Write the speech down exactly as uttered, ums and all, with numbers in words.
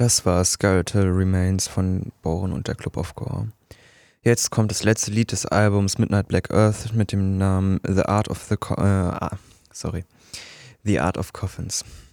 Das war Skeletal Remains von Bohren und der Club of Gore. Jetzt kommt das letzte Lied des Albums Midnight Black Earth mit dem Namen The Art of the Co- äh, ah, sorry, The Art of Coffins.